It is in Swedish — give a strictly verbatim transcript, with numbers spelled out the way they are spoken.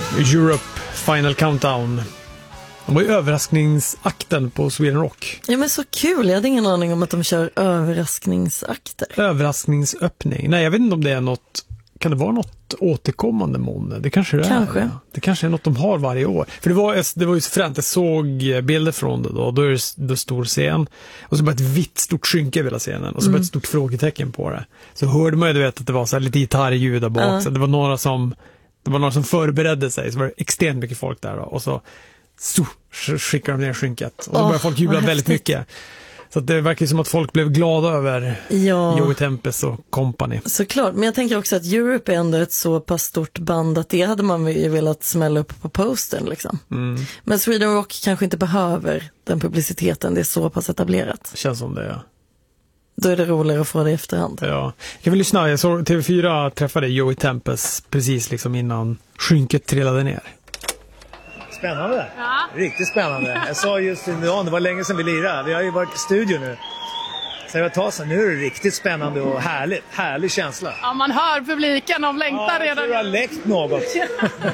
Europe Final Countdown. De var ju överraskningsakten på Sweden Rock. Ja, men så kul. Jag hade ingen aning om att de kör överraskningsakter. Överraskningsöppning. Nej, jag vet inte om det är något... Kan det vara något återkommande månne? Det kanske det kanske. är. Det kanske är något de har varje år. För det var, det var ju så fränt. Jag såg bilder från det då. Då är det, det stor scen. Och så bara ett vitt stort skynke över hela scenen. Och så bara mm. ett stort frågetecken på det. Så hörde man ju, du vet, att det var så här lite gitarrljud där bak. Uh. Så det var några som det var några som förberedde sig. Så var det extremt mycket folk där då. Och så, så skickade de ner skynket. Och så oh, började folk jubla väldigt mycket. Så det verkar som att folk blev glada över ja. Joey Tempest och company. Såklart, men jag tänker också att Europe är ändå ett så pass stort band att det hade man ju velat smälla upp på postern liksom. Mm. Men Sweden Rock kanske inte behöver den publiciteten, det är så pass etablerat. Känns som det, ja. Då är det roligare att få det i efterhand. Ja, kan vi lyssna? Jag såg T V fyra träffade Joey Tempest precis liksom innan skynket trillade ner. Spännande. Ja. Riktigt spännande. Jag sa just innan, det var länge sedan vi lirade. Vi har ju varit i studio nu. Så jag tar så nu är det riktigt spännande och härligt. Härlig känsla. Ja, man hör publiken, de längtar ja, redan. Ja, jag tror det har läckt något.